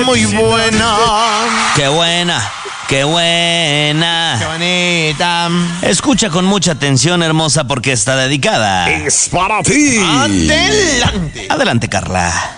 muy buena. ¡Qué buena! ¡Qué buena! ¡Qué bonita! Escucha con mucha atención, hermosa, porque está dedicada. Es para ti. ¡Adelante! Adelante, Carla.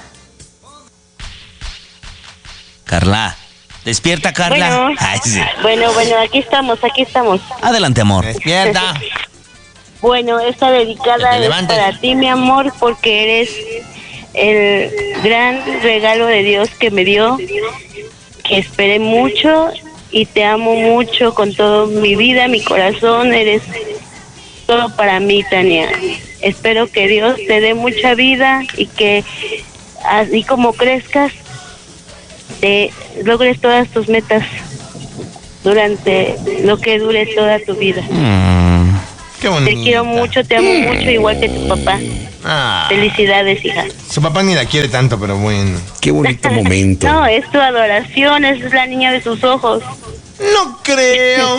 Carla. Despierta, Carla. Bueno, Ay, sí. bueno, aquí estamos. Adelante, amor. Despierta. Bueno, esta dedicada Que te es levantes. para ti, mi amor, porque eres el gran regalo de Dios que me dio, que esperé mucho y te amo mucho con toda mi vida, mi corazón, eres todo para mí, Tania. Espero que Dios te dé mucha vida y que así como crezcas, te logres todas tus metas durante lo que dure toda tu vida. ¡Qué bonita! Te quiero mucho, te amo mucho, igual que tu papá. Ah, Felicidades, hija. su papá ni la quiere tanto, pero bueno. Qué bonito momento. No, es tu adoración, es la niña de sus ojos. No creo.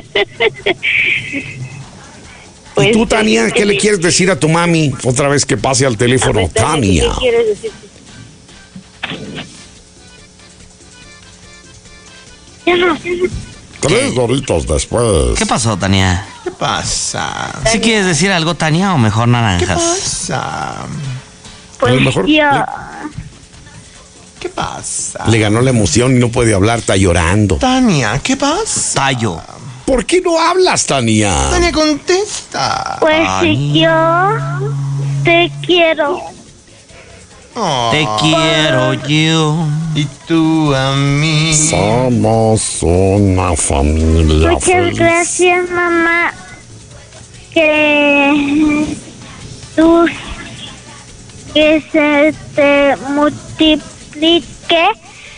Pues, ¿Y tú, Tania, qué le quieres decir a tu mami otra vez que pase al teléfono? Tania. ¿Qué quieres decir? Ya no. 3 doritos después. ¿Qué pasó, Tania? ¿Qué pasa? ¿Sí quieres decir algo, Tania, o mejor ¿Qué naranjas? pasa? Pues A lo mejor yo. ¿Qué pasa? Le ganó la emoción y no puede hablar, está llorando. Tania, ¿qué pasa? Tallo. ¿Por qué no hablas, Tania? Tania, contesta. Pues Ay. yo te quiero. Oh, Te quiero yo. Y tú a mí. Somos una familia Muchas feliz. gracias, mamá. Que se te multiplique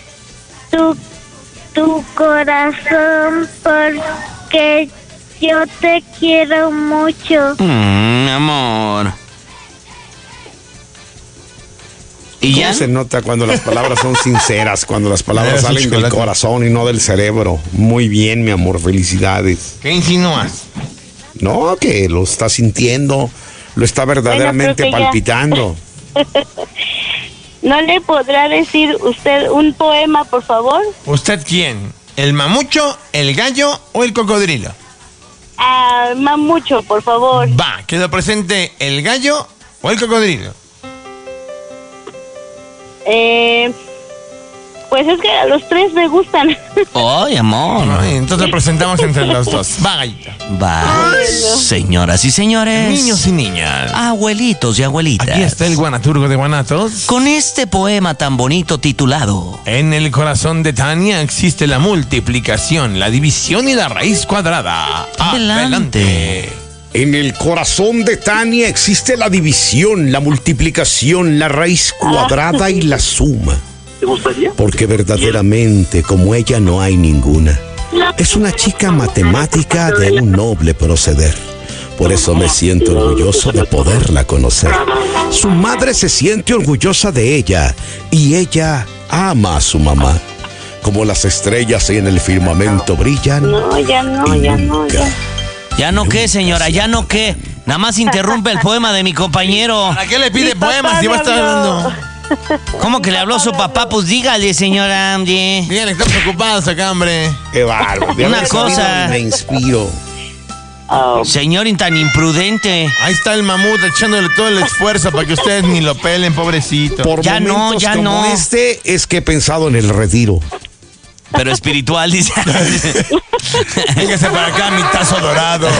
tu corazón, porque yo te quiero mucho. Mi amor. ¿Y ¿Cómo ya? se nota cuando las palabras son sinceras, cuando las palabras Eres un salen del chocolate. corazón y no del cerebro? Muy bien, mi amor, felicidades. ¿Qué insinúas? No, que lo está sintiendo, lo está verdaderamente Bueno, creo que ya. palpitando. ¿No le podrá decir usted un poema, por favor? ¿Usted quién? ¿El mamucho, el gallo o el cocodrilo? Mamucho, por favor. Va, quedó presente el gallo o el cocodrilo. Pues es que a los tres me gustan. Ay, amor. Ay, entonces presentamos entre los dos. Va, gallito. Va. Señoras y señores. Niños y niñas. Abuelitos y abuelitas. Aquí está el guanaturgo de guanatos. Con este poema tan bonito titulado En el corazón de Tania existe la multiplicación, la división y la raíz cuadrada. Adelante. En el corazón de Tania existe la división, la multiplicación, la raíz cuadrada y la suma. ¿Te gustaría? Porque verdaderamente como ella no hay ninguna. Es una chica matemática de un noble proceder. Por eso me siento orgulloso de poderla conocer. Su madre se siente orgullosa de ella y ella ama a su mamá. Como las estrellas en el firmamento brillan. No, ya no, y ya no, nunca. ya. Ya no qué, señora, ya no qué. Nada más interrumpe el poema de mi compañero. ¿Para qué le pide Mi papá poemas si va a estar me habló. hablando? ¿Cómo que le habló su papá? Pues dígale, señora. Hombre. Bien, estamos ocupados acá, hombre. Qué bárbaro. De Una haber sabido, cosa. Me inspiro. Señor tan imprudente. Ahí está el mamut echándole todo el esfuerzo para que ustedes ni lo pelen, pobrecito. Por Ya no, momentos ya como no. este es que he pensado en el retiro. Pero espiritual, dice. Véngase para acá, mi tazo dorado.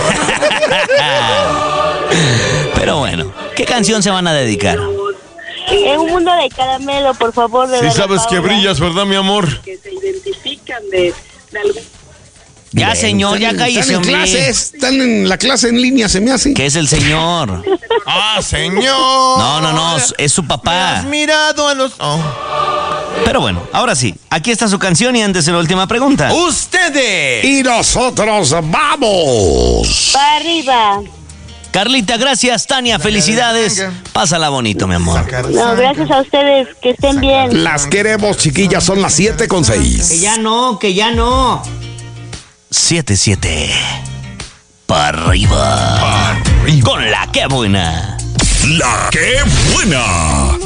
Pero bueno, ¿qué canción se van a dedicar? En un mundo de caramelo, por favor, de Si Dana sabes que Paola. brillas, ¿verdad, mi amor? Que se identifican de algún... Ya, señor, ya Están cállese, en hombre. clases, están en la clase en línea, se me hace. Que es el señor. ¡Ah, señor! No, es su ¿Has papá. mirado a los... Oh. Pero bueno, ahora sí, aquí está su canción y antes de la última pregunta. ¡Ustedes! Y nosotros vamos. Para arriba. Carlita, gracias. Tania, felicidades. Pásala bonito, mi amor. No, gracias a ustedes, que estén bien. Las queremos, chiquillas, son las 7:06. Que ya no. 7-7. Para arriba. Con la que buena. La que buena.